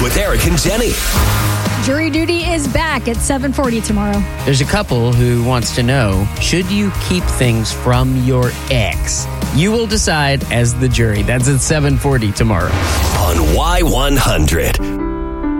with Eric and Jenny. Jury duty is back at 7:40 tomorrow. There's a couple who wants to know, should you keep things from your ex? You will decide as the jury. That's at 7:40 tomorrow. On Y100.